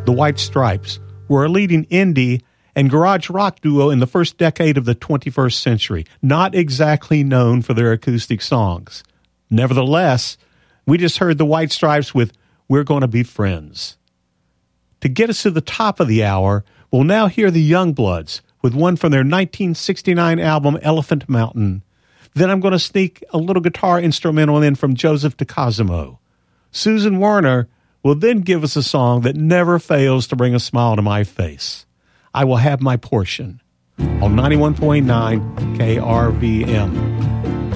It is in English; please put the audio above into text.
The White Stripes were a leading indie and garage rock duo in the first decade of the 21st century, not exactly known for their acoustic songs. Nevertheless, we just heard the White Stripes with We're Gonna Be Friends. To get us to the top of the hour, we'll now hear the Youngbloods with one from their 1969 album Elephant Mountain. Then I'm going to sneak a little guitar instrumental in from Joseph DeCosimo. Susan Werner will then give us a song that never fails to bring a smile to my face. I Will Have My Portion on 91.9 KRVM.